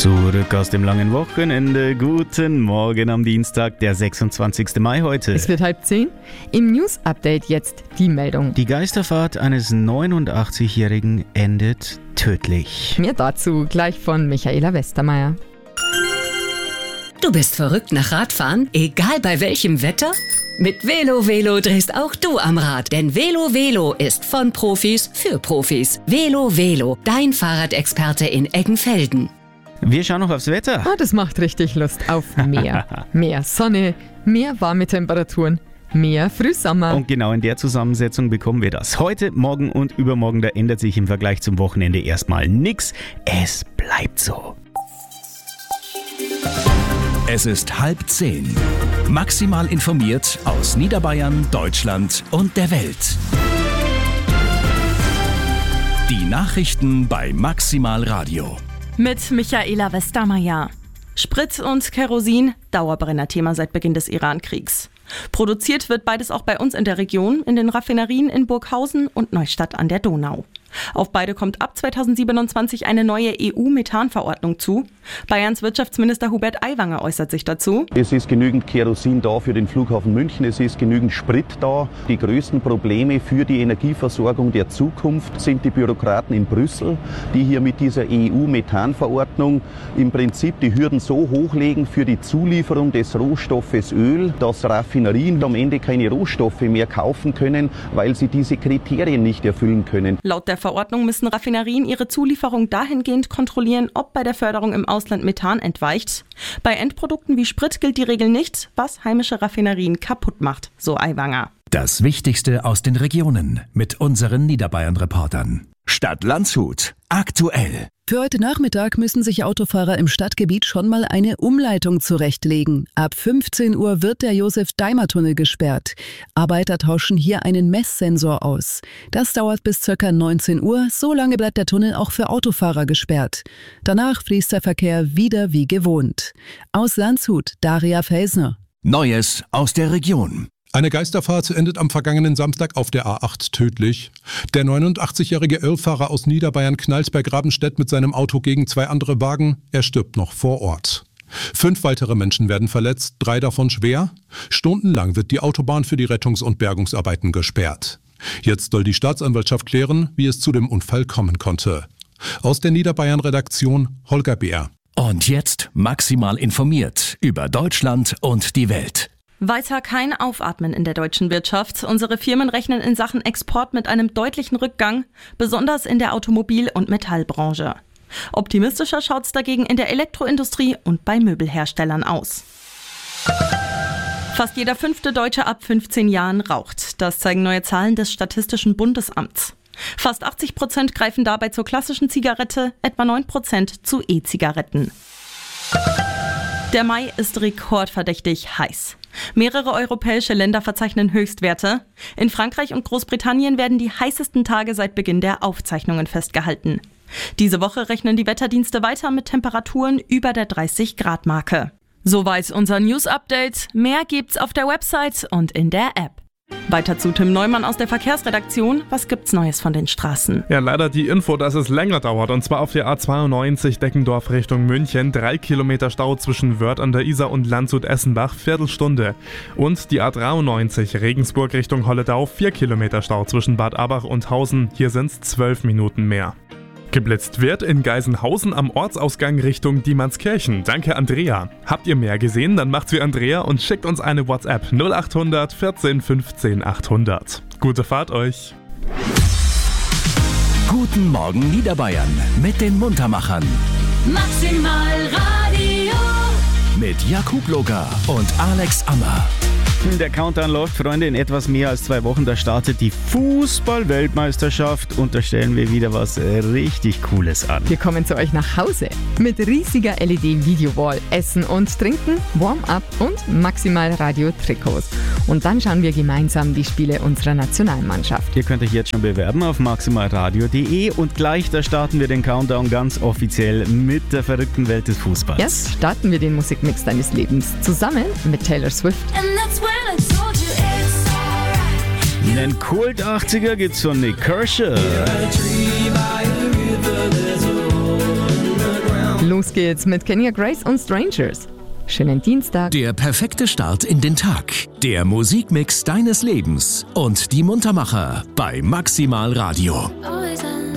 Zurück aus dem langen Wochenende. Guten Morgen am Dienstag, der 26. Mai heute. Es wird 9:30. Im News-Update jetzt die Meldung. Die Geisterfahrt eines 89-Jährigen endet tödlich. Mehr dazu gleich von Michaela Westermeier. Du bist verrückt nach Radfahren, egal bei welchem Wetter? Mit Velo drehst auch du am Rad, denn Velo ist von Profis für Profis. Velo, dein Fahrradexperte in Eggenfelden. Wir schauen noch aufs Wetter. Das macht richtig Lust auf mehr. Mehr Sonne, mehr warme Temperaturen, mehr Frühsommer. Und genau in der Zusammensetzung bekommen wir das. Heute, morgen und übermorgen, da ändert sich im Vergleich zum Wochenende erstmal nichts. Es bleibt so. Es ist 9:30. Maximal informiert aus Niederbayern, Deutschland und der Welt. Die Nachrichten bei Maximal Radio. Mit Michaela Westermeier. Sprit und Kerosin, Dauerbrenner-Thema seit Beginn des Iran-Kriegs. Produziert wird beides auch bei uns in der Region, in den Raffinerien in Burghausen und Neustadt an der Donau. Auf beide kommt ab 2027 eine neue EU-Methanverordnung zu. Bayerns Wirtschaftsminister Hubert Aiwanger äußert sich dazu. Es ist genügend Kerosin da für den Flughafen München, es ist genügend Sprit da. Die größten Probleme für die Energieversorgung der Zukunft sind die Bürokraten in Brüssel, die hier mit dieser EU-Methanverordnung im Prinzip die Hürden so hochlegen für die Zulieferung des Rohstoffes Öl, dass Raffinerien am Ende keine Rohstoffe mehr kaufen können, weil sie diese Kriterien nicht erfüllen können. Laut der Verordnung müssen Raffinerien ihre Zulieferung dahingehend kontrollieren, ob bei der Förderung im Ausland Methan entweicht. Bei Endprodukten wie Sprit gilt die Regel nicht, was heimische Raffinerien kaputt macht, so Aiwanger. Das Wichtigste aus den Regionen mit unseren Niederbayern-Reportern. Stadt Landshut. Aktuell. Für heute Nachmittag müssen sich Autofahrer im Stadtgebiet schon mal eine Umleitung zurechtlegen. Ab 15 Uhr wird der Josef-Daimer-Tunnel gesperrt. Arbeiter tauschen hier einen Messsensor aus. Das dauert bis ca. 19 Uhr. So lange bleibt der Tunnel auch für Autofahrer gesperrt. Danach fließt der Verkehr wieder wie gewohnt. Aus Landshut, Daria Felsner. Neues aus der Region. Eine Geisterfahrt endet am vergangenen Samstag auf der A8 tödlich. Der 89-jährige Irrfahrer aus Niederbayern knallt bei Grabenstedt mit seinem Auto gegen 2 andere Wagen. Er stirbt noch vor Ort. 5 weitere Menschen werden verletzt, 3 davon schwer. Stundenlang wird die Autobahn für die Rettungs- und Bergungsarbeiten gesperrt. Jetzt soll die Staatsanwaltschaft klären, wie es zu dem Unfall kommen konnte. Aus der Niederbayern-Redaktion Holger Beer. Und jetzt maximal informiert über Deutschland und die Welt. Weiter kein Aufatmen in der deutschen Wirtschaft. Unsere Firmen rechnen in Sachen Export mit einem deutlichen Rückgang, besonders in der Automobil- und Metallbranche. Optimistischer schaut es dagegen in der Elektroindustrie und bei Möbelherstellern aus. Fast jeder 5. Deutsche ab 15 Jahren raucht. Das zeigen neue Zahlen des Statistischen Bundesamts. Fast 80% greifen dabei zur klassischen Zigarette, etwa 9% zu E-Zigaretten. Der Mai ist rekordverdächtig heiß. Mehrere europäische Länder verzeichnen Höchstwerte. In Frankreich und Großbritannien werden die heißesten Tage seit Beginn der Aufzeichnungen festgehalten. Diese Woche rechnen die Wetterdienste weiter mit Temperaturen über der 30-Grad-Marke. Soweit unser News-Update. Mehr gibt's auf der Website und in der App. Weiter zu Tim Neumann aus der Verkehrsredaktion. Was gibt's Neues von den Straßen? Ja, leider die Info, dass es länger dauert. Und zwar auf der A92 Deckendorf Richtung München. 3 Kilometer Stau zwischen Wörth an der Isar und Landshut-Essenbach. Viertelstunde. Und die A93 Regensburg Richtung Holledau. 4 Kilometer Stau zwischen Bad Abach und Hausen. Hier sind's 12 Minuten mehr. Geblitzt wird in Geisenhausen am Ortsausgang Richtung Diemannskirchen. Danke, Andrea. Habt ihr mehr gesehen? Dann macht's wie Andrea und schickt uns eine WhatsApp 0800 14 15 800. Gute Fahrt euch. Guten Morgen Niederbayern mit den Muntermachern. Maximal Radio. Mit Jakub Loga und Alex Ammer. Der Countdown läuft, Freunde, in etwas mehr als 2 Wochen. Da startet die Fußball-Weltmeisterschaft und da stellen wir wieder was richtig Cooles an. Wir kommen zu euch nach Hause mit riesiger LED-Videowall, Essen und Trinken, Warm-up und Maximal Radio-Trikots. Und dann schauen wir gemeinsam die Spiele unserer Nationalmannschaft. Ihr könnt euch jetzt schon bewerben auf maximalradio.de und gleich da starten wir den Countdown ganz offiziell mit der verrückten Welt des Fußballs. Jetzt starten wir den Musikmix deines Lebens zusammen mit Taylor Swift. Einen Kult 80er gibt's von Nick Kershaw. Los geht's mit Kenya Grace und Strangers. Schönen Dienstag. Der perfekte Start in den Tag. Der Musikmix deines Lebens und die Muntermacher bei Maximal Radio.